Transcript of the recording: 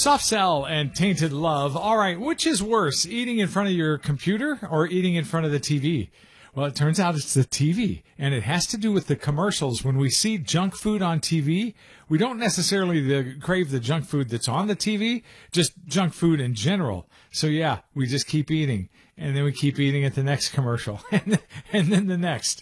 Soft Cell and Tainted Love. All right, which is worse, eating in front of your computer or eating in front of the TV? Well, it turns out it's the TV, and it has to do with the commercials. When we see junk food on TV, we don't necessarily crave the junk food that's on the TV, just junk food in general. So, yeah, we just keep eating, and then we keep eating at the next commercial, and then the next.